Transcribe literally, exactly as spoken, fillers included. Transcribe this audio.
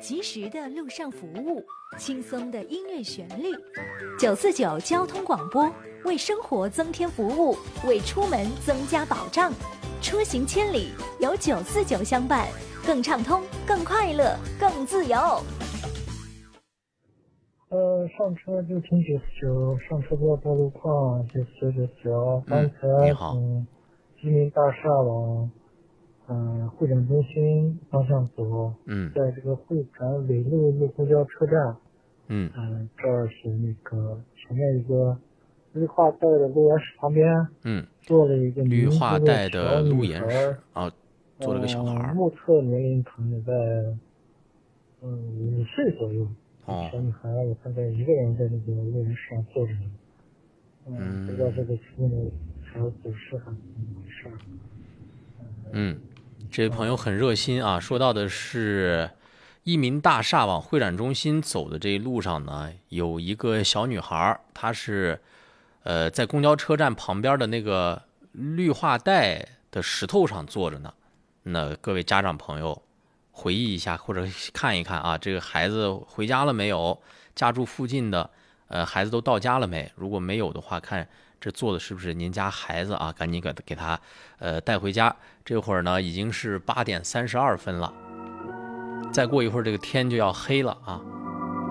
及时的路上服务，轻松的音乐旋律。九四九交通广播，为生活增添服务，为出门增加保障。出行千里，有九四九相伴，更畅通，更快乐，更自由。 呃，上车就听九四九，上车不要报路况，九四九九四九。刚才从居民大厦往嗯、呃、会展中心方向走， 嗯， 在这个会展纬路路公交车站， 嗯嗯、呃，这儿是那个前面一个绿化带的路沿石旁边， 嗯， 做了一个绿化带的路沿石啊，做了个小孩， 呃、目测年龄可能在嗯五岁左右。 哦， 小女孩，我看在一个人在那个路沿石上坐着呢。嗯，不知道这个车呢还有走失还是怎么回事？ 嗯，这位朋友很热心啊，说到的是一民大厦往会展中心走的这一路上呢，有一个小女孩，她是呃在公交车站旁边的那个绿化带的石头上坐着呢。那各位家长朋友回忆一下或者看一看啊，这个孩子回家了没有？家住附近的呃孩子都到家了没？如果没有的话，看这坐的是不是您家孩子啊？赶紧给给他呃带回家。这会儿呢已经是八点三十二分了，再过一会儿这个天就要黑了啊。